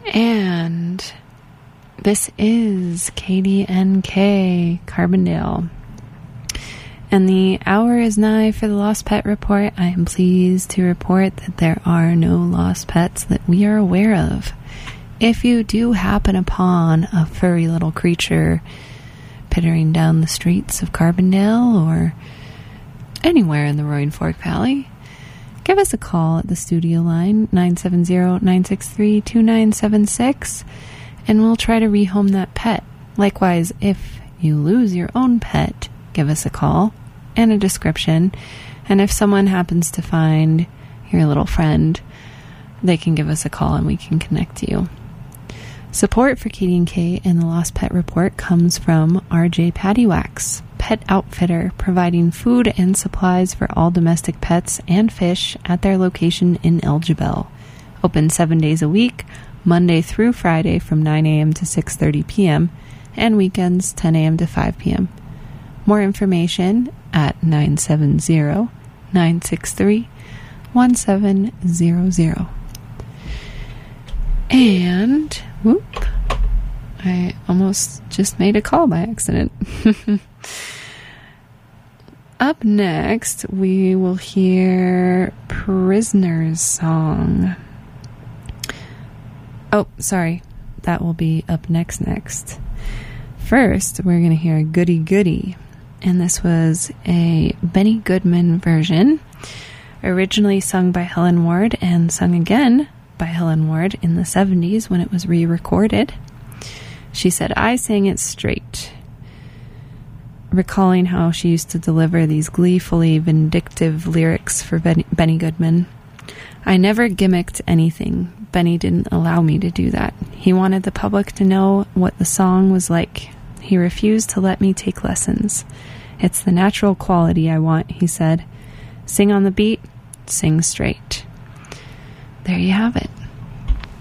And this is KDNK Carbondale. And the hour is nigh for the Lost Pet Report. I am pleased to report that there are no lost pets that we are aware of. If you do happen upon a furry little creature pittering down the streets of Carbondale or anywhere in the Roaring Fork Valley, give us a call at the studio line, 970-963-2976, and we'll try to rehome that pet. Likewise, if you lose your own pet, give us a call and a description, and if someone happens to find your little friend, they can give us a call and we can connect you. Support for KDNK and the Lost Pet Report comes from RJ Pattywax, pet outfitter, providing food and supplies for all domestic pets and fish at their location in Elgibel. Open 7 days a week, Monday through Friday from 9 a.m. to 6:30 p.m. and weekends 10 a.m. to 5 p.m. More information at 970-963-1700. And, whoop, I almost just made a call by accident. Up next, we will hear Prisoner's Song. Oh, sorry. That will be up next. First, we're going to hear Goody Goody. And this was a Benny Goodman version, originally sung by Helen Ward and sung again by Helen Ward in the 70s when it was re-recorded. She said, I sang it straight, recalling how she used to deliver these gleefully vindictive lyrics for Benny Goodman. I never gimmicked anything. Benny didn't allow me to do that. He wanted the public to know what the song was like. He refused to let me take lessons. It's the natural quality I want, he said. Sing on the beat, sing straight. There you have it.